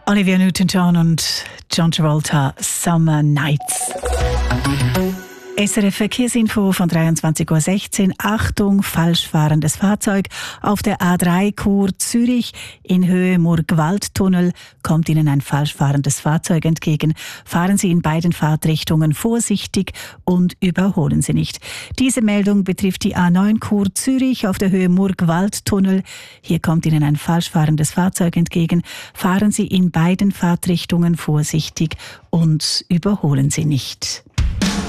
Olivia Newton-John und John Travolta, Summer Nights. SRF Verkehrsinfo von 23:16 Uhr. Achtung, falsch fahrendes Fahrzeug. Auf der A3 Chur Zürich in Höhe Murgwaldtunnel kommt Ihnen ein falsch fahrendes Fahrzeug entgegen. Fahren Sie in beiden Fahrtrichtungen vorsichtig und überholen Sie nicht. Diese Meldung betrifft die A9 Chur Zürich auf der Höhe Murgwaldtunnel. Hier kommt Ihnen ein falsch fahrendes Fahrzeug entgegen. Fahren Sie in beiden Fahrtrichtungen vorsichtig und überholen Sie nicht.